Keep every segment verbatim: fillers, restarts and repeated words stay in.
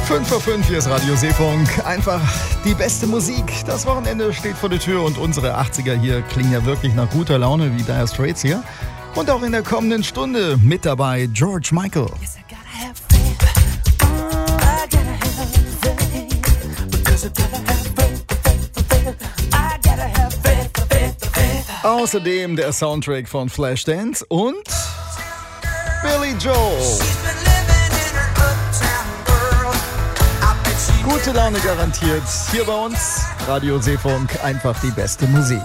fünf vor fünf, hier ist Radio Seefunk. Einfach die beste Musik. Das Wochenende steht vor der Tür und unsere achtziger hier klingen ja wirklich nach guter Laune wie Dire Straits hier. Und auch in der kommenden Stunde mit dabei George Michael. Außerdem der Soundtrack von Flashdance und Billy Joel. Gute Laune garantiert. Hier bei uns, Radio Seefunk, einfach die beste Musik.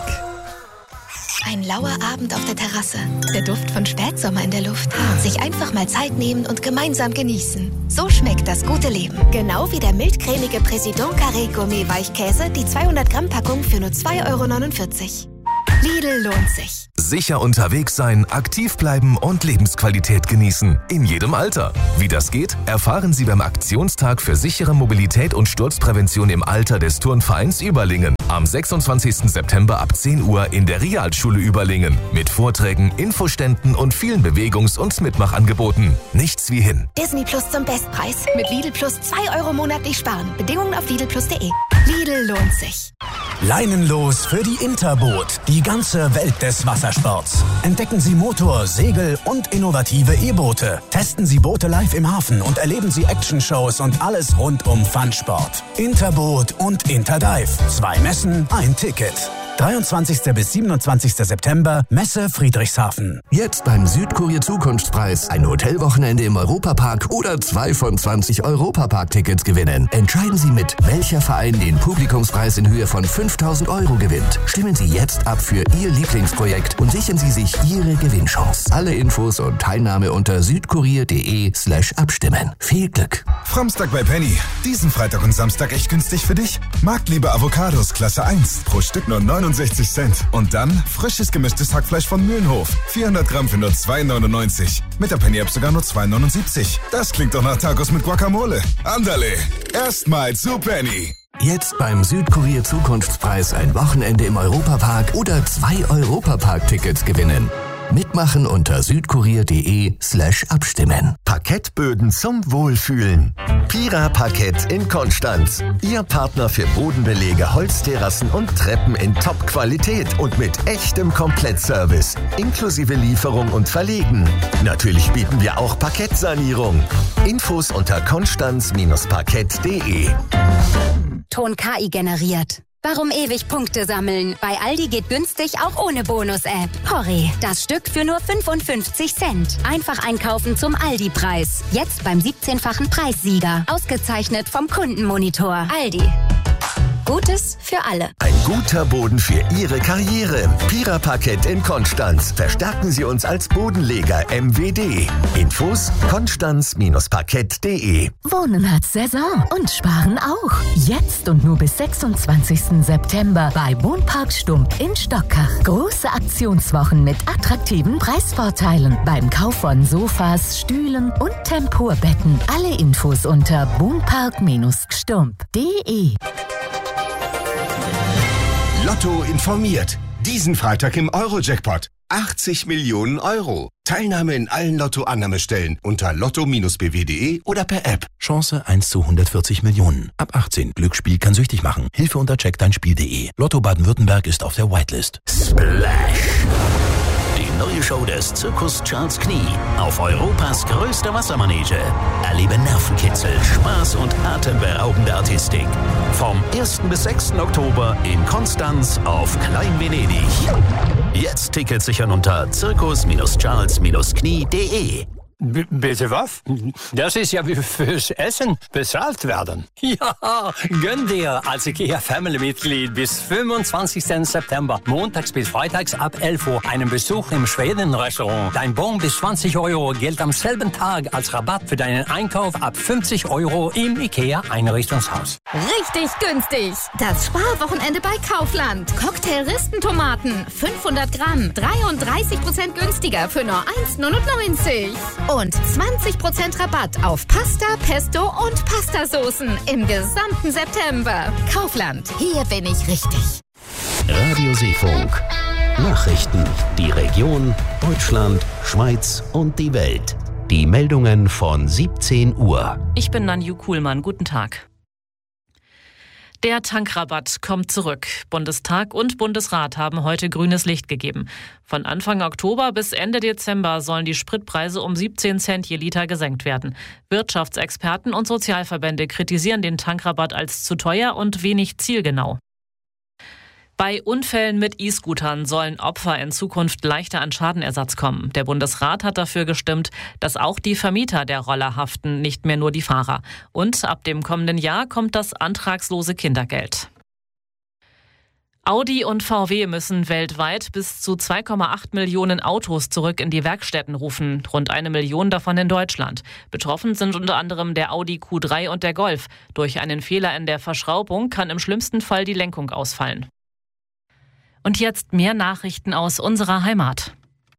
Ein lauer Abend auf der Terrasse, der Duft von Spätsommer in der Luft. Sich einfach mal Zeit nehmen und gemeinsam genießen. So schmeckt das gute Leben. Genau wie der mildcremige Président Carré Gourmet Weichkäse, die zweihundert Gramm Packung für nur zwei Euro neunundvierzig. Lidl lohnt sich. Sicher unterwegs sein, aktiv bleiben und Lebensqualität genießen. In jedem Alter. Wie das geht, erfahren Sie beim Aktionstag für sichere Mobilität und Sturzprävention im Alter des Turnvereins Überlingen. Am sechsundzwanzigsten September ab zehn Uhr in der Realschule Überlingen. Mit Vorträgen, Infoständen und vielen Bewegungs- und Mitmachangeboten. Nichts wie hin. Disney Plus zum Bestpreis. Mit Lidl Plus zwei Euro monatlich sparen. Bedingungen auf lidl plus punkt de. Lidl lohnt sich. Leinenlos für die Interboot. Die ganze Welt des Wassersports. Entdecken Sie Motor, Segel und innovative E-Boote. Testen Sie Boote live im Hafen und erleben Sie Action-Shows und alles rund um Funsport. Interboot und Interdive. Zwei Messen, ein Ticket. dreiundzwanzigsten bis siebenundzwanzigsten September, Messe Friedrichshafen. Jetzt beim Südkurier Zukunftspreis ein Hotelwochenende im Europapark oder zwei von zwanzig Europapark-Tickets gewinnen. Entscheiden Sie mit, welcher Verein den Publikumspreis in Höhe von fünftausend Euro gewinnt. Stimmen Sie jetzt ab für Ihr Lieblingsprojekt und sichern Sie sich Ihre Gewinnchance. Alle Infos und Teilnahme unter südkurier.de slash abstimmen. Viel Glück! Framstag bei Penny. Diesen Freitag und Samstag echt günstig für dich. Marktliebe Avocados Klasse eins. Pro Stück nur neunundsechzig Cent. Und dann frisches gemischtes Hackfleisch von Mühlenhof. vierhundert Gramm für nur zwei neunundneunzig. Mit der Penny-App sogar nur zwei neunundsiebzig. Das klingt doch nach Tacos mit Guacamole. Andale, erstmal zu Penny. Jetzt beim Südkurier Zukunftspreis ein Wochenende im Europapark oder zwei Europapark-Tickets gewinnen. Mitmachen unter südkurier.de slash abstimmen. Parkettböden zum Wohlfühlen. Pira Parkett in Konstanz. Ihr Partner für Bodenbelege, Holzterrassen und Treppen in Top-Qualität und mit echtem Komplettservice. Inklusive Lieferung und Verlegen. Natürlich bieten wir auch Parkettsanierung. Infos unter konstanz parkett punkt de. Ton K I generiert. Warum ewig Punkte sammeln? Bei Aldi geht günstig auch ohne Bonus-App. Porree, das Stück für nur fünfundfünfzig Cent. Einfach einkaufen zum Aldi-Preis. Jetzt beim siebzehnfachen Preissieger. Ausgezeichnet vom Kundenmonitor. Aldi. Gutes für alle. Ein guter Boden für Ihre Karriere. Pira Parkett in Konstanz. Verstärken Sie uns als Bodenleger M W D. Infos konstanz parkett punkt de. Wohnen hat Saison und Sparen auch. Jetzt und nur bis sechsundzwanzigsten September bei Wohnpark Stump in Stockach. Große Aktionswochen mit attraktiven Preisvorteilen beim Kauf von Sofas, Stühlen und Tempurbetten. Alle Infos unter wohnpark stump punkt de. Lotto informiert. Diesen Freitag im Euro-Jackpot. achtzig Millionen Euro. Teilnahme in allen Lotto-Annahmestellen unter lotto b w punkt de oder per App. Chance eins zu hundertvierzig Millionen. Ab achtzehn. Glücksspiel kann süchtig machen. Hilfe unter check dein spiel punkt de. Lotto Baden-Württemberg ist auf der Whitelist. Splash. Die neue Show des Zirkus Charles Knie auf Europas größter Wassermanege. Erlebe Nervenkitzel, Spaß und atemberaubende Artistik. Vom ersten bis sechsten Oktober in Konstanz auf Klein Venedig. Jetzt Tickets sichern unter zirkus charles knie punkt de. B- bitte was? Das ist ja wie fürs Essen bezahlt werden. Ja, gönn dir als IKEA-Family-Mitglied bis fünfundzwanzigsten September, montags bis freitags ab elf Uhr, einen Besuch im Schweden-Restaurant. Dein Bon bis zwanzig Euro gilt am selben Tag als Rabatt für deinen Einkauf ab fünfzig Euro im IKEA-Einrichtungshaus. Richtig günstig! Das Sparwochenende bei Kaufland. Cocktail-Ristentomaten, fünfhundert Gramm, dreiunddreißig Prozent günstiger für nur eins neunundneunzig. Und zwanzig Prozent Rabatt auf Pasta, Pesto und Pastasoßen im gesamten September. Kaufland, hier bin ich richtig. Radio Seefunk. Nachrichten. Die Region, Deutschland, Schweiz und die Welt. Die Meldungen von siebzehn Uhr. Ich bin Nanju Kuhlmann. Guten Tag. Der Tankrabatt kommt zurück. Bundestag und Bundesrat haben heute grünes Licht gegeben. Von Anfang Oktober bis Ende Dezember sollen die Spritpreise um siebzehn Cent je Liter gesenkt werden. Wirtschaftsexperten und Sozialverbände kritisieren den Tankrabatt als zu teuer und wenig zielgenau. Bei Unfällen mit E-Scootern sollen Opfer in Zukunft leichter an Schadenersatz kommen. Der Bundesrat hat dafür gestimmt, dass auch die Vermieter der Roller haften, nicht mehr nur die Fahrer. Und ab dem kommenden Jahr kommt das antragslose Kindergeld. Audi und V W müssen weltweit bis zu zwei Komma acht Millionen Autos zurück in die Werkstätten rufen, rund eine Million davon in Deutschland. Betroffen sind unter anderem der Audi Q drei und der Golf. Durch einen Fehler in der Verschraubung kann im schlimmsten Fall die Lenkung ausfallen. Und jetzt mehr Nachrichten aus unserer Heimat.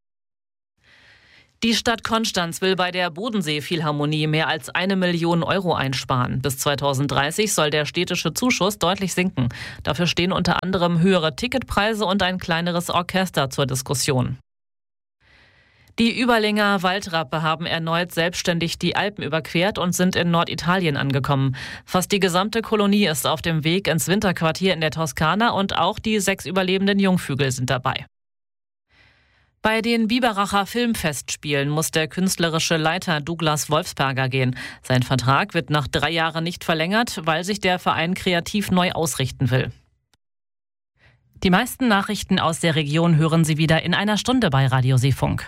Die Stadt Konstanz will bei der Bodensee-Philharmonie mehr als eine Million Euro einsparen. Bis zweitausenddreißig soll der städtische Zuschuss deutlich sinken. Dafür stehen unter anderem höhere Ticketpreise und ein kleineres Orchester zur Diskussion. Die Überlinger Waldrappe haben erneut selbstständig die Alpen überquert und sind in Norditalien angekommen. Fast die gesamte Kolonie ist auf dem Weg ins Winterquartier in der Toskana und auch die sechs überlebenden Jungvögel sind dabei. Bei den Biberacher Filmfestspielen muss der künstlerische Leiter Douglas Wolfsberger gehen. Sein Vertrag wird nach drei Jahren nicht verlängert, weil sich der Verein kreativ neu ausrichten will. Die meisten Nachrichten aus der Region hören Sie wieder in einer Stunde bei Radio Seefunk.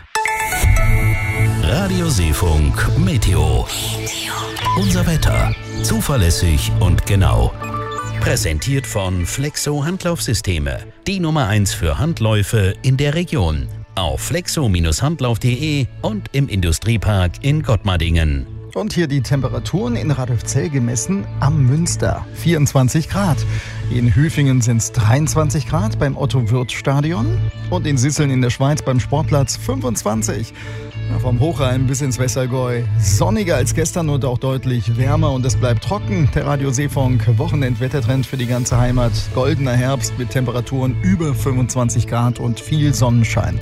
Radio Seefunk Meteo. Unser Wetter. Zuverlässig und genau. Präsentiert von Flexo Handlaufsysteme. Die Nummer eins für Handläufe in der Region. Auf flexo Bindestrich handlauf punkt de und im Industriepark in Gottmardingen. Und hier die Temperaturen in Radolfzell gemessen am Münster. vierundzwanzig Grad. In Hüfingen sind es dreiundzwanzig Grad beim Otto-Wirth-Stadion. Und in Sisseln in der Schweiz beim Sportplatz fünfundzwanzig. Ja, vom Hochrhein bis ins Wessergäu. Sonniger als gestern und auch deutlich wärmer. Und es bleibt trocken. Der Radio Seefunk Wochenendwettertrend für die ganze Heimat. Goldener Herbst mit Temperaturen über fünfundzwanzig Grad und viel Sonnenschein.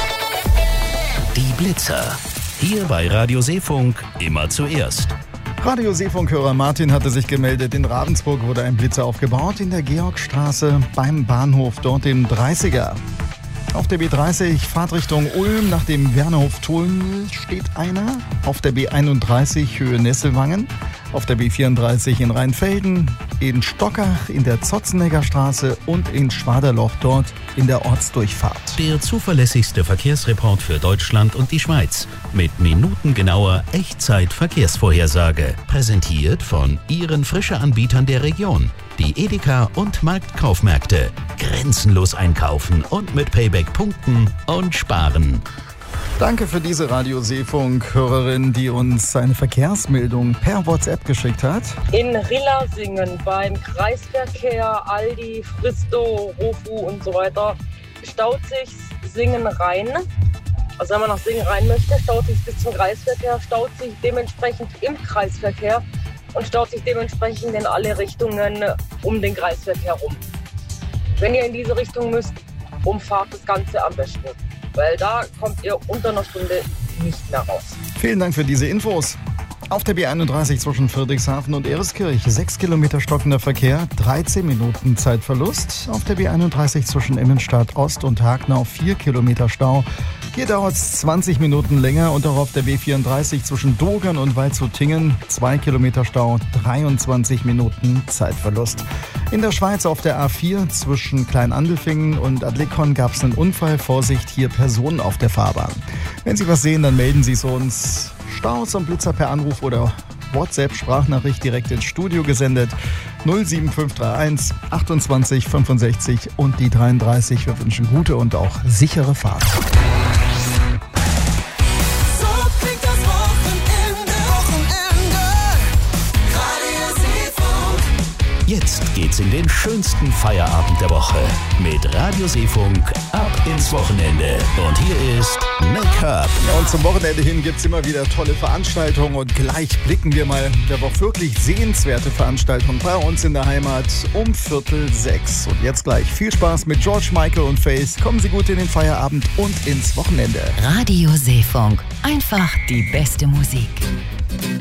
Die Blitzer. Hier bei Radio Seefunk immer zuerst. Radio Seefunk-Hörer Martin hatte sich gemeldet. In Ravensburg wurde ein Blitzer aufgebaut in der Georgstraße beim Bahnhof, dort im dreißiger. Auf der B dreißig Fahrtrichtung Ulm nach dem Wernerhof-Tunnel steht einer. Auf der B einunddreißig Höhe Nesselwangen. Auf der B vierunddreißig in Rheinfelden, in Stockach, in der Zotzenegger Straße und in Schwaderloch dort in der Ortsdurchfahrt. Der zuverlässigste Verkehrsreport für Deutschland und die Schweiz. Mit minutengenauer Echtzeit-Verkehrsvorhersage. Präsentiert von Ihren Frische-Anbietern der Region. Die Edeka und Marktkaufmärkte. Grenzenlos einkaufen und mit Payback punkten und sparen. Danke für diese Radio Seefunk-Hörerin, die uns eine Verkehrsmeldung per WhatsApp geschickt hat. In Rillersingen beim Kreisverkehr, Aldi, Fristo, Rofu und so weiter staut sich Singen rein. Also wenn man nach Singen rein möchte, staut sich bis zum Kreisverkehr, staut sich dementsprechend im Kreisverkehr und staut sich dementsprechend in alle Richtungen um den Kreisverkehr rum. Wenn ihr in diese Richtung müsst, umfahrt das Ganze am besten. Weil da kommt ihr unter einer Stunde nicht mehr raus. Vielen Dank für diese Infos. Auf der B einunddreißig zwischen Friedrichshafen und Ereskirch sechs Kilometer stockender Verkehr, dreizehn Minuten Zeitverlust. Auf der B einunddreißig zwischen Immenstadt Ost und Hagnau vier Kilometer Stau. Hier dauert es zwanzig Minuten länger und auch auf der B vierunddreißig zwischen Dogern und Waldshut-Tingen zwei Kilometer Stau, dreiundzwanzig Minuten Zeitverlust. In der Schweiz auf der A vier zwischen Kleinandelfingen und Adlikon gab es einen Unfall. Vorsicht, hier Personen auf der Fahrbahn. Wenn Sie was sehen, dann melden Sie es uns. Staus und Blitzer per Anruf oder WhatsApp-Sprachnachricht direkt ins Studio gesendet. null sieben fünf drei eins achtundzwanzig fünfundsechzig und die dreiunddreißig. Wir wünschen gute und auch sichere Fahrt. So klingt das Wochenende, Wochenende. Radio Seefunk. Jetzt geht's in den schönsten Feierabend der Woche mit Radio Seefunk ab ins Wochenende. Und hier ist Nick Herb. Ja, und zum Wochenende hin gibt's immer wieder tolle Veranstaltungen und gleich blicken wir mal auf wirklich sehenswerte Veranstaltungen bei uns in der Heimat um Viertel sechs. Und jetzt gleich viel Spaß mit George Michael und Faith. Kommen Sie gut in den Feierabend und ins Wochenende. Radio Seefunk. Einfach die beste Musik.